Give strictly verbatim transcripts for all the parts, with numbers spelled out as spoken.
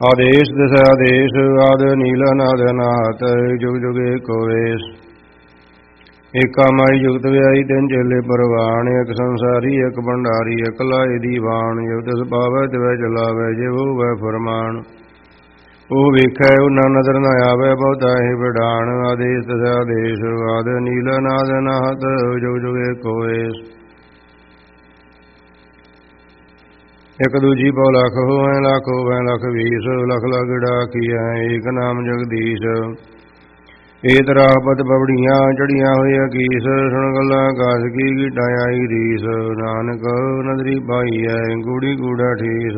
ਆਦੇਸ਼ ਦਿਸ ਆਦੇਸ਼ ਆਦ ਨੀਲ ਅਨਾਦ ਅਨਾਹਤ ਜੁਗ ਜੁਗ ਏਕੋ ਵੇਸ। ਏਕਾ ਮਾਈ ਜੁਗਤ ਵਿਆਈ ਤਿੰਨ ਚੇਲੇ ਪਰਵਾਣ ਇੱਕ ਸੰਸਾਰੀ ਇੱਕ ਭੰਡਾਰੀ ਇੱਕ ਲਾਏ ਦੀਵਾਨ। ਜੋ ਤਿਸ ਪਾਵੈ ਤਿਵੈ ਚਲਾਵੈ ਜੇ ਹੋਵੈ ਫਰਮਾਨ। ਉਹ ਵੇਖੈ ਉਹਨਾਂ ਨਜ਼ਰ ਨ ਆਵੈ ਬਹੁਤਾ ਹੀ ਵਿਡਾਣ। ਆਦੇਸ਼ ਦਿਸ ਆਦੇਸ਼ ਆਦ ਨੀਲ ਅਨਾਦ ਅਨਾਹਤ ਜੁਗ ਜੁਗ ਏਕੋ ਵੇਸ। ਇੱਕ ਦੂਜੀ ਪਉ ਲਖ ਹੋਵੈ ਲੱਖ ਹੋਵੈ ਲੱਖ ਵੀਸ। ਲਖ ਲਖ ਗੜਾ ਕੀਐ ਏਕ ਨਾਮ ਜਗਦੀਸ਼। ਏਤ ਰਾਹਪਤ ਬਬੜੀਆਂ ਚੜੀਆਂ ਹੋਈਆਂ ਕੀਸ। ਸੁਣ ਗੱਲਾਂ ਕਾਸ ਕੀ ਗੀਟਾਂ ਆਈ ਰੀਸ। ਨਾਨਕ ਨਦਰੀ ਪਾਈਐ ਗੂੜੀ ਗੂੜਾ ਠੀਸ।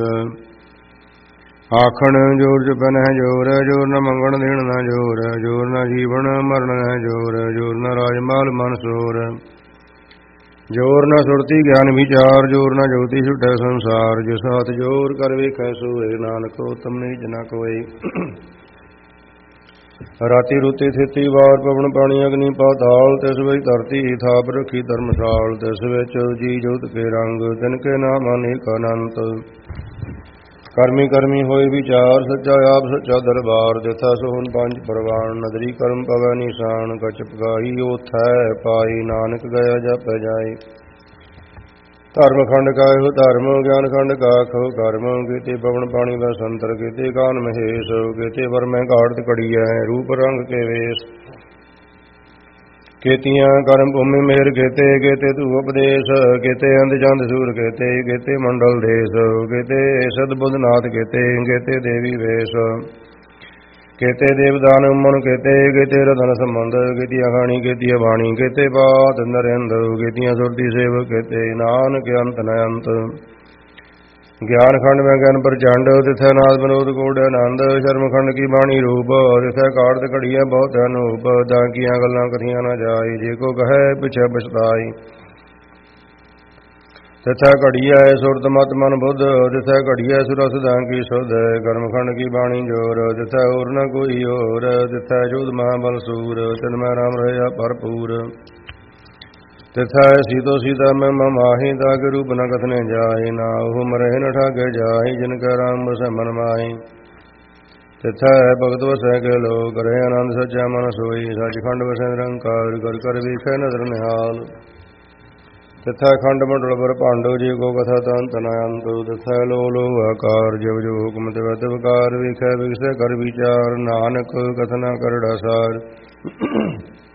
ਆਖਣ ਜੋਰ ਚ ਪੈਨਹਿ ਜੋਰ ਜੋਰ ਨ ਮੰਗਣ ਦੇਣ ਨਾ ਜੋਰ। ਜੋਰ ਨ ਜੀਵਨ ਮਰਨ ਹੈ ਜੋਰ। ਜੋਰ ਨ ਰਾਜ ਮਾਲ ਮਨ ਸੋਰ। ਜੋਰ ਨ ਸੁਰਤੀ ਗਿਆਨ ਵਿਚਾਰ। ਜੋਰ ਨ ਜੋਤੀ ਛੁਟੈ ਸੰਸਾਰ। ਜਿਸ ਹੱਥ ਜੋਰ ਕਰ ਵੇਖੈ ਸੋਏ। ਨਾਨਕ ਉਤਮ ਨੀਚ ਨ ਕੋਇ। ਰਾਤੀ ਰੁਤੀ ਥਿਤੀ ਵਾਰ ਪਵਨ ਪਾਣੀ ਅਗਨੀ ਪਾਤਾਲ। ਤਿਸ ਵਿੱਚ ਧਰਤੀ ਥਾਪ ਰੱਖੀ ਧਰਮਸਾਲ। ਤਿਸ ਵਿੱਚ ਜੀ ਜੋਤ ਕੇ ਰੰਗ ਤਿਨ ਕੇ ਨਾਮ ਅਨੇਕ ਅਨੰਤ। ਕਰਮੀ ਕਰਮੀ ਹੋਏ ਵਿਚਾਰ ਸੱਚਾ ਆਪ ਸੱਚਾ ਦਰਬਾਰ। ਤਿਥੈ ਸੋਹਣ ਪੰਜ ਪਰਵਾਨ ਨਦਰੀ ਕਰਮ ਪਵੈ ਨਿਸ਼ਾਨ। ਕਛ ਪਗਾਈ ਓਥੈ ਪਾਈ ਨਾਨਕ ਗਿਆ ਜਾਪੈ ਜਾਈ। ਧਰਮ ਖੰਡ ਕਾ ਇਹੋ ਧਰਮ ਗਿਆਨ ਖੰਡ ਕਾ ਕਹੋ ਕਰਮ। ਕੀਤੇ ਪਵਨ ਪਾਣੀ ਦਾ ਸੰਤਰ ਕੀਤੇ ਕਾਨ ਮਹੇਸ਼। ਕੀਤੇ ਵਰਮੈ ਘਾੜਤ ਘੜੀਐ ਰੂਪ ਰੰਗ ਕੇ ਵੇਸ। ਕੀਤੀਆਂ ਕਰਮ ਭੂਮੀ ਮੇਰ ਕੀਤੇ ਕੀਤੇ ਧੂ ਉਪਦੇਸ਼। ਕੀਤੇ ਅੰਧ ਚੰਦ ਸੂਰ ਕੀਤੇ ਕੀਤੇ ਮੰਡਲ ਦੇਸ਼। ਕੀਤੇ ਸਦ ਬੁੱਧ ਨਾਥ ਕੀਤੇ ਕੀਤੇ ਦੇਵੀ ਵੇਸ਼। ਕੀਤੇ ਦੇਵਦਾਨ ਮਨ ਕੀਤੇ ਕੀਤੇ ਰਤਨ ਸੰਬੰਧ। ਕੀਤੀਆਂ ਖਾਣੀ ਕੀਤੀਆਂ ਬਾਣੀ ਕੀਤੇ ਬਾਤ ਨਰਿੰਦ। ਕੀਤੀਆਂ ਸੁਰਤੀ ਸੇਵਕ ਕੀਤੇ ਨਾਨਕ ਅੰਤ ਨ ਅੰਤ। ਗਿਆਨ ਖੰਡ ਮੈਂ ਗਿਆਨ ਪ੍ਰਚੰਡ। ਤਿਥੈ ਨਾਦ ਬਨੋਦ ਕੋਡ ਆਨੰਦ। ਸ਼ਰਮ ਖੰਡ ਕੀ ਬਾਣੀ ਰੂਪ। ਤਿਥੈ ਕਾੜਤ ਘੜੀਐ ਬਹੁਤ ਅਨੂਪ। ਤਾਂ ਕੀਆਂ ਗੱਲਾਂ ਕਥੀਆਂ ਨ ਜਾਈ ਜੇ ਕੋ ਕਹੈ ਪਿਛੈ ਪਛਤਾਈ। ਤਿਥੈ ਘੜੀਐ ਸੁਰਤ ਮਤ ਮਨ ਬੁੱਧ। ਤਿਥੈ ਘੜੀਐ ਸੁਰਸ ਦਾਂ ਕੀ ਸੁਧ। ਕਰਮ ਖੰਡ ਕੀ ਬਾਣੀ ਜੋਰ। ਤਿਥੈ ਹੋਰ ਨ ਕੋਈ ਹੋਰ। ਤਿਥੈ ਜੋਧ ਮਹਾਬਲ ਸੂਰ। ਤਿਨ ਮੈਂ ਰਾਮ ਰਹਿਆ ਭਰਪੂਰ। ਤਿਥੈ ਸੀਤੋ ਸੀਤਾ ਮੈਂ ਮਮਾਹੀ। ਤਾਕੇ ਰੂਪ ਨ ਕਥਨੇ ਜਾਏ। ਨਾ ਉਹ ਮਰੇ ਨ ਠਾਗੇ ਜਾਈ। ਜਿਨ ਕੈ ਰਾਮ ਬਸੈ ਮਨ ਮਾਹੀ। ਤਿਥੈ ਭਗਤ ਵਸੈ ਕੇ ਲੋਕ। ਰਹੇ ਆਨੰਦ ਸੱਚਾ ਮਨ ਸੋਈ। ਸੱਚਖੰਡ ਵਸੈ ਨਿਰੰਕਾਰ। ਕਰ ਕਰ ਵੇਖੈ ਨਦਰ ਨਿਹਾਲ। ਤਿਥੈ ਖੰਡ ਮੰਡਲ ਬ੍ਰਹਮੰਡ। ਜੇ ਕੋ ਕਥਾ ਤੰਤ ਨ ਅੰਤ। ਤਿਥੈ ਲੋ ਲੋ ਆਕਾਰ। ਜਿਵ ਜਿਵ ਹੁਕਮ ਤਿਵ ਤਿਵ ਕਾਰ। ਵੇਖੈ ਵਿਗਸੈ ਕਰ ਵਿਚਾਰ। ਨਾਨਕ ਕਥਨਾ ਕਰੜਾ ਸਾਰ।